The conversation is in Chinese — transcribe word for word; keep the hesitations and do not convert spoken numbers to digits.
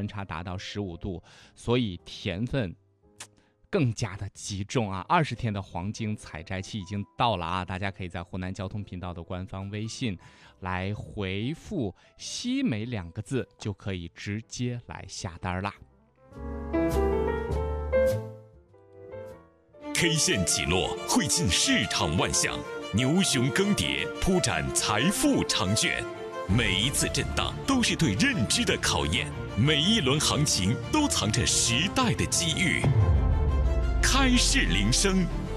差达到十五度，所以甜分更加的集中啊！二十天的黄金采摘期已经到了啊！大家可以在湖南交通频道的官方微信来回复“西梅”两个字，就可以直接来下单啦。 K 线起落，汇进市场万象，牛熊更迭，铺展财富长卷。每一次震荡都是对认知的考验，每一轮行情都藏着时代的机遇。开市铃声，